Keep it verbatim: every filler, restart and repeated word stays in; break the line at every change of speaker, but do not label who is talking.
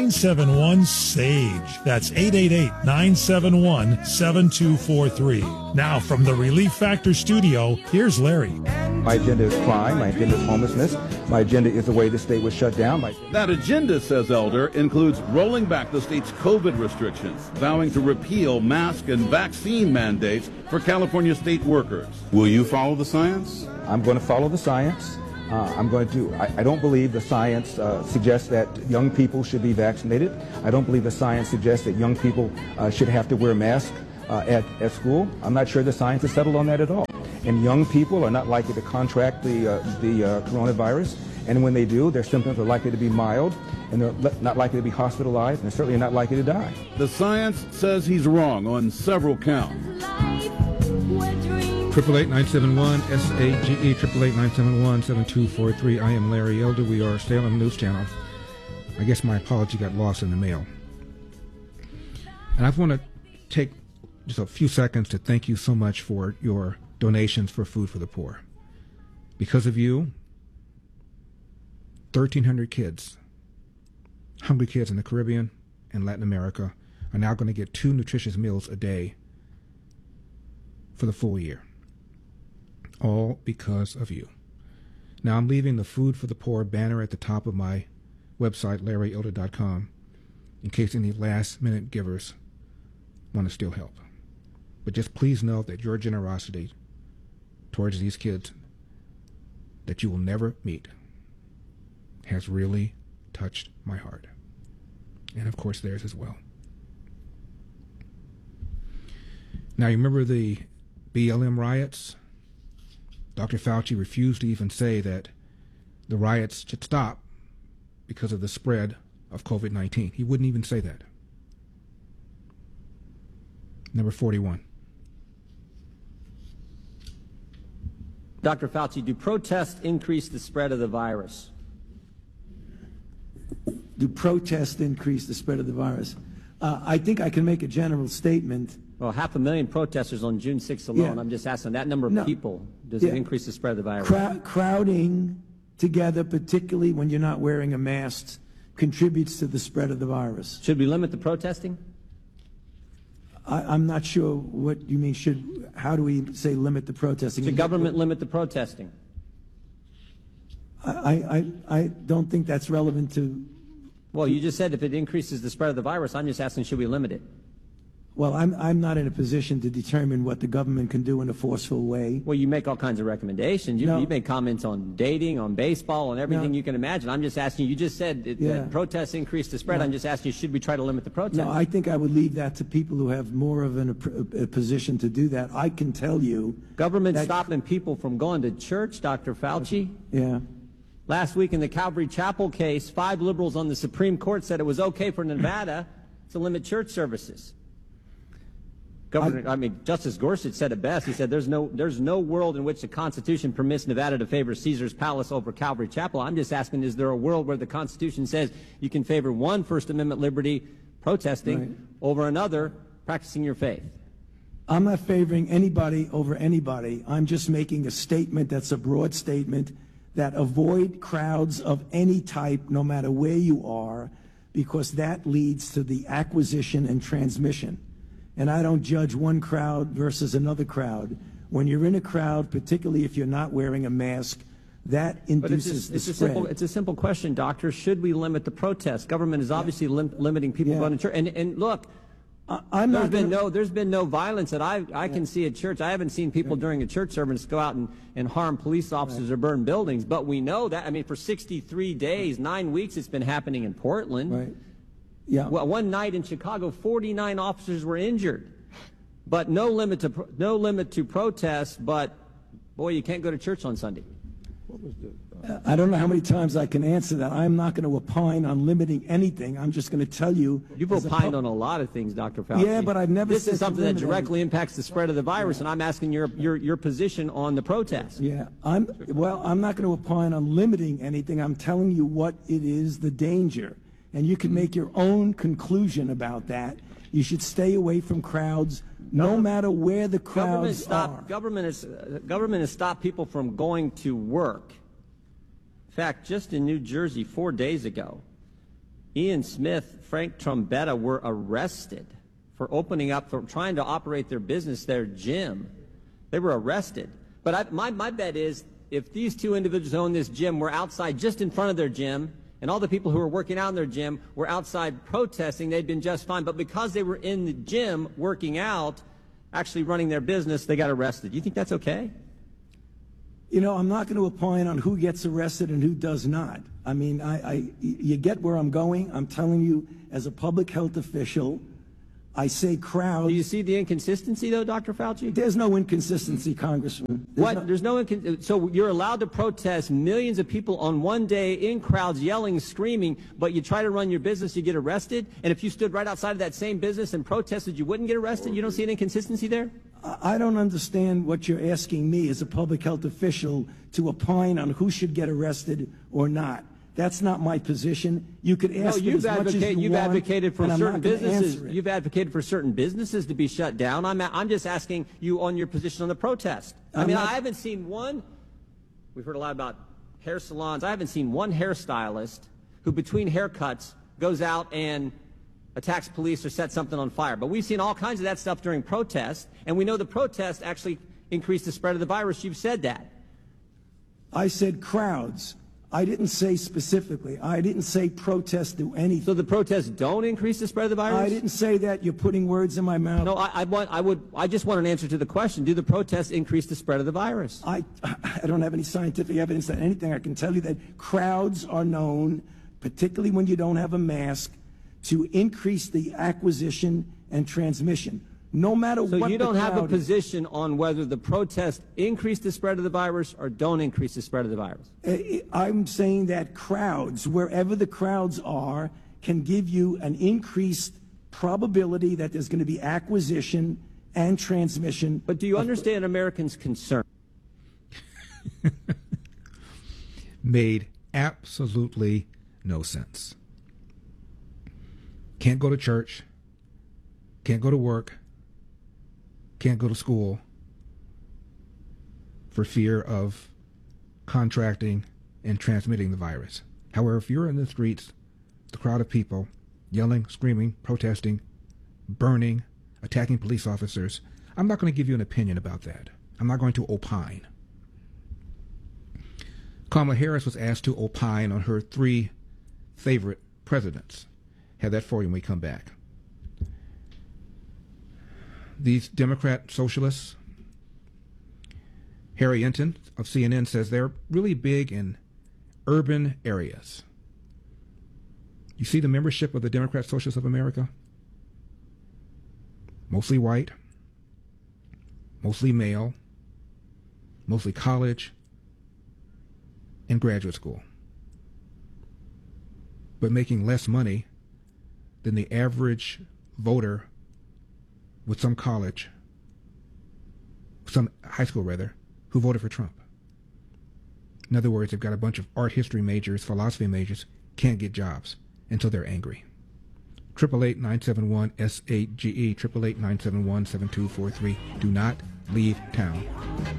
nine seven one, SAGE. That's eight eight eight, nine seven one, seven two four three. Now, from the Relief Factor studio, here's Larry.
My agenda is crime. My agenda is homelessness. My agenda is the way the state was shut down. My...
That agenda, says Elder, includes rolling back the state's COVID restrictions, vowing to repeal mask and vaccine mandates for California state workers. Will you follow the science?
I'm going to follow the science. Uh, I'm going to, I, I don't believe the science uh, suggests that young people should be vaccinated. I don't believe the science suggests that young people uh, should have to wear masks uh, at, at school. I'm not sure the science is settled on that at all. And young people are not likely to contract the, uh, the uh, coronavirus. And when they do, their symptoms are likely to be mild, and they're le- not likely to be hospitalized, and they're certainly not likely to die.
The science says he's wrong on several counts.
Triple eight nine seven one S A G E triple eight nine seven one seven two four three. I am Larry Elder. We are Salem News Channel. I guess my apology got lost in the mail. And I want to take just a few seconds to thank you so much for your donations for Food for the Poor. Because of you, thirteen hundred kids, hungry kids in the Caribbean and Latin America, are now going to get two nutritious meals a day for the full year. All because of you. Now, I'm leaving the Food for the Poor banner at the top of my website, larry elder dot com, in case any last-minute givers want to still help. But just please know that your generosity towards these kids that you will never meet has really touched my heart. And, of course, theirs as well. Now, you remember the B L M riots? Doctor Fauci refused to even say that the riots should stop because of the spread of COVID nineteen. He wouldn't even say that. Number forty-one.
Doctor Fauci, do protests increase the spread of the virus?
Do protests increase the spread of the virus? Uh, I think I can make a general statement.
Well, half a million protesters on June sixth alone.
Yeah.
I'm just asking that number of
No.
people. Does
Yeah.
it increase the spread of the virus?
Crowd, crowding together, particularly when you're not wearing a mask, contributes to the spread of the virus.
Should we limit the protesting?
I, I'm not sure what you mean. Should how do we say limit the protesting?
Should government limit the protesting?
I, I, I don't think that's relevant to.
Well, you just said if it increases the spread of the virus. I'm just asking, should we limit it?
Well, I'm, I'm not in a position to determine what the government can do in a forceful way.
Well, you make all kinds of recommendations. You,
No.
you make comments on dating, on baseball, on everything
No.
you can imagine. I'm just asking you. You just said it,
Yeah.
that protests increase the spread.
No.
I'm just asking you, should we try to limit the protest?
No, I think I would leave that to people who have more of an, a, a position to do that. I can tell you.
Government
that,
stopping people from going to church, Doctor Fauci.
Yeah.
Last week in the Calvary Chapel case, five liberals on the Supreme Court said it was okay for Nevada to limit church services. Governor, I, I mean, Justice Gorsuch said it best. He said, "There's no, there's no world in which the Constitution permits Nevada to favor Caesar's Palace over Calvary Chapel." I'm just asking, is there a world where the Constitution says you can favor one First Amendment liberty, protesting,
Right.
over another, practicing your faith?
I'm not favoring anybody over anybody. I'm just making a statement that's a broad statement that avoid crowds of any type, no matter where you are, because that leads to the acquisition and transmission. And I don't judge one crowd versus another crowd. When you're in a crowd, particularly if you're not wearing a mask, that induces
But it's, just,
the
it's, a
spread.
simple, it's a simple question, Doctor. Should we limit the protest? Government is obviously lim limiting people
Yeah.
going to church. And, and look,
I, I'm
there's
not
been
gonna,
no there's been no violence that I I can see at church. I haven't seen people during a church service go out and, and harm police officers or burn buildings. But we know that. I mean, for sixty-three days, nine weeks, it's been happening in Portland.
Right. Yeah.
Well, one night in Chicago, forty-nine officers were injured. But no limit to pro no limit to protest. But boy, you can't go to church on Sunday.
What was the?
I don't know how many times I can answer that. I'm not going to opine on limiting anything. I'm just going to tell you.
You've
as a
opined
pub-
on a lot of things, Doctor Fauci.
Yeah, but I've never
This
said
is
to
something that
limit
directly
anything.
impacts the spread of the virus, and I'm asking your your your position on the protest.
Yeah, I'm well. I'm not going to opine on limiting anything. I'm telling you what it is, the danger, and you can make your own conclusion about that. You should stay away from crowds, no matter where the
Government
crowds
stop,
are.
Government has uh, government has stopped people from going to work. In fact, just in New Jersey four days ago, Ian Smith, Frank Trombetta were arrested for opening up, for trying to operate their business, their gym. They were arrested. But I, my, my bet is if these two individuals who own this gym were outside just in front of their gym, and all the people who were working out in their gym were outside protesting, they'd been just fine. But because they were in the gym working out, actually running their business, they got arrested. Do you think that's okay?
You know, I'm not going to opine on who gets arrested and who does not. I mean, I, I, you get where I'm going. I'm telling you, as a public health official, I say crowds.
Do you see the inconsistency, though, Doctor Fauci?
There's no inconsistency, Congressman. There's
what?
No,
There's no incon- so you're allowed to protest, millions of people on one day in crowds yelling, screaming, but you try to run your business, you get arrested? And if you stood right outside of that same business and protested, you wouldn't get arrested? You don't see an inconsistency there?
I don't understand what you're asking me as a public health official to opine on who should get arrested or not. That's not my position. You could ask
no, you've
it as much as you
you've
want,
advocated for
and I'm
certain
not gonna
businesses.
answer it.
You've advocated for certain businesses to be shut down. I'm I'm just asking you on your position on the protest. I
I'm
mean,
not-
I haven't seen one. We've heard a lot about hair salons. I haven't seen one hairstylist who, between haircuts, goes out and attacks police or sets something on fire. But we've seen all kinds of that stuff during protests, and we know the protests actually increase the spread of the virus. You've said that.
I said crowds. I didn't say specifically. I didn't say protests do anything.
So the protests don't increase the spread of the virus?
I didn't say that. You're putting words in my mouth.
No, I, I want. I would. I just want an answer to the question: do the protests increase the spread of the virus?
I, I don't have any scientific evidence that anything. I can tell you that crowds are known, particularly when you don't have a mask, to increase the acquisition and transmission. No matter
So
what
you
the
don't have a
crowd is.
position on whether the protests increase the spread of the virus or don't increase the spread of the virus?
I- I'm saying that crowds, wherever the crowds are, can give you an increased probability that there's going to be acquisition and transmission.
But do you understand Americans' concern?
Made absolutely no sense. Can't go to church, can't go to work, can't go to school for fear of contracting and transmitting the virus. However, if you're in the streets, the crowd of people yelling, screaming, protesting, burning, attacking police officers, I'm not going to give you an opinion about that. I'm not going to opine. Kamala Harris was asked to opine on her three favorite presidents. Have that for you when we come back. These Democrat socialists, Harry Enton of C N N says they're really big in urban areas. You see the membership of the Democrat Socialists of America? Mostly white, mostly male, mostly college and graduate school, but making less money than the average voter with some college, some high school rather, who voted for Trump. In other words, they've got a bunch of art history majors, philosophy majors, can't get jobs until they're angry. eight eight eight, nine seven one, S eight G E, eight eight eight, nine seven one, seven two four three. Do not leave town.